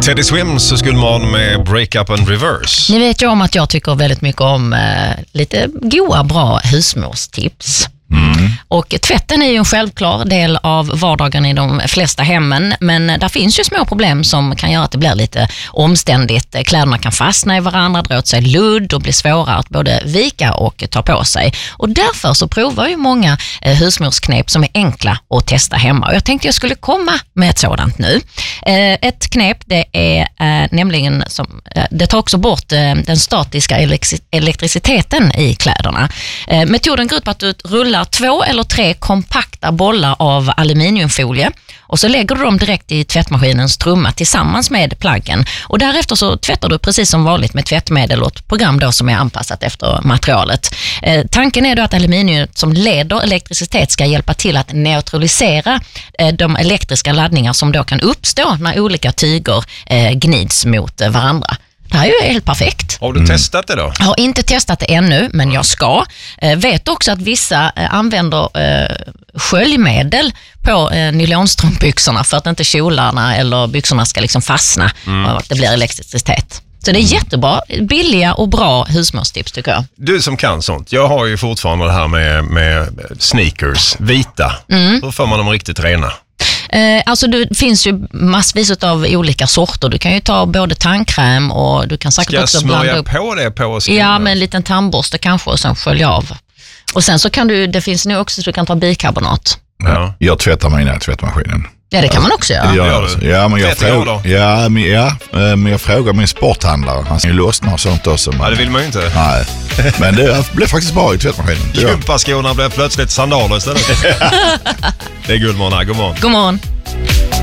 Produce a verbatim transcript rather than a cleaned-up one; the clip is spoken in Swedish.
Teddy Swims och Skulman med Break Up and Reverse. Ni vet ju om att jag tycker väldigt mycket om eh, lite goda, bra husmorstips. Mm. Och tvätten är ju en självklar del av vardagen i de flesta hemmen, men där finns ju små problem som kan göra att det blir lite omständigt. Kläderna kan fastna i varandra, dra åt sig ludd och bli svåra att både vika och ta på sig. Och därför så provar ju många eh, husmorsknep som är enkla att testa hemma. Och jag tänkte jag skulle komma med ett sådant nu. Eh, ett knep, det är eh, nämligen som, eh, det tar också bort eh, den statiska elektri- elektriciteten i kläderna. Eh, metoden går ut på att du rullar två eller tre kompakta bollar av aluminiumfolie och så lägger du dem direkt i tvättmaskinens trumma tillsammans med plaggen. Och därefter så tvättar du precis som vanligt med tvättmedel och ett program då som är anpassat efter materialet. Eh, tanken är då att aluminiumet som leder elektricitet ska hjälpa till att neutralisera eh, de elektriska laddningar som då kan uppstå när olika tyger eh, gnids mot eh, varandra. Det här är ju helt perfekt. Har du mm. testat det då? Jag har inte testat det ännu, men jag ska. Eh, vet också att vissa eh, använder eh, sköljmedel på eh, nylonstrumpbyxorna för att inte kjolarna eller byxorna ska liksom fastna mm. och att det blir elektricitet. Så det är jättebra, billiga och bra husmorstips tycker jag. Du som kan sånt, jag har ju fortfarande det här med, med sneakers, vita. Mm. Hur får man dem riktigt rena? Eh, alltså det finns ju massvis av olika sorter. Du kan ju ta både tandkräm och du kan säkert ska också blanda blanda upp på det på skorna? Ja, med en liten tandborste kanske och sen skölja av. Och sen så kan du, det finns nu också så du kan ta bikarbonat. Ja. Jag tvättar mig i tvättmaskinen. Ja, det kan man också göra. Ja, ja, men jag frågar, ja, men, ja, men jag frågar min sporthandlare. Han ska ju lossna och sånt också. Men, ja, det vill man ju inte. Nej, men det blev faktiskt bra i tvättmaskinen. Gympaskorna blev plötsligt sandaler istället. Det är Gullmorgon här, god morgon. God morgon.